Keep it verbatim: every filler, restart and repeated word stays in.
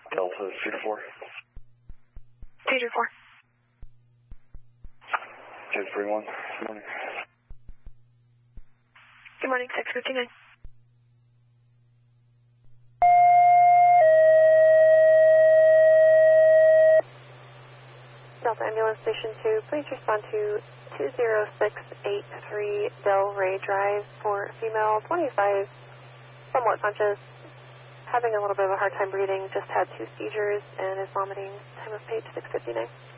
Delta two to four. two to four. two three one. Good morning. Good morning, six fifty-nine. Delta Ambulance Station two, please respond to two zero six eight three Del Ray Drive for female twenty-five, somewhat conscious, having a little bit of a hard time breathing, just had two seizures and is vomiting. Time of page six fifty-nine.